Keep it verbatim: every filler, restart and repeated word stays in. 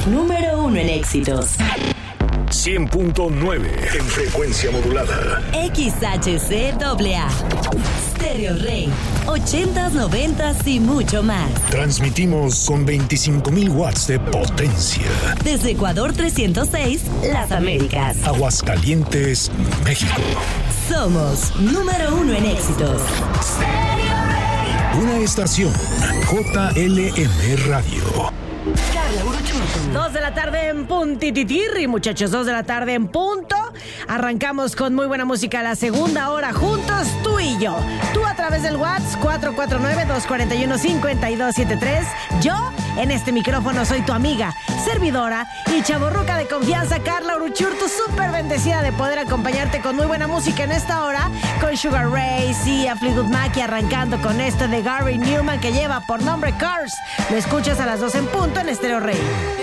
número uno en éxitos. cien punto nueve en frecuencia modulada. X H C A A. Stereo Rey. ochentas, noventas y mucho más. Transmitimos con veinticinco mil watts de potencia. Desde Ecuador trescientos seis, Las Américas. Aguascalientes, México. Somos número uno en éxitos. Una estación J L M Radio. Carla Uruchurtu. Dos de la tarde en puntititirri, muchachos, dos de la tarde en punto. Arrancamos con muy buena música la segunda hora juntos, tú y yo. Tú a través del WhatsApp cuatro cuatro nueve, dos cuatro uno, cinco dos siete tres. Yo en este micrófono soy tu amiga, servidora y chavorruca de confianza, Carla Uruchurtu, súper bendecida de poder acompañarte con muy buena música en esta hora, con Sugar Ray, sí, a Fleetwood Mac, y arrancando con esto de Gary Newman que lleva por nombre Cars. Lo escuchas a las dos en punto en Stereo Rey.